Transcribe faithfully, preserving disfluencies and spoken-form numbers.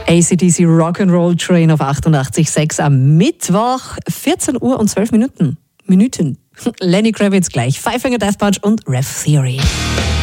A C D C Rock'n'Roll Train auf achtundachtzig Komma sechs am Mittwoch, vierzehn Uhr und zwölf Minuten. Minuten. Lenny Kravitz gleich, Five Finger Death Punch und Rev Theory.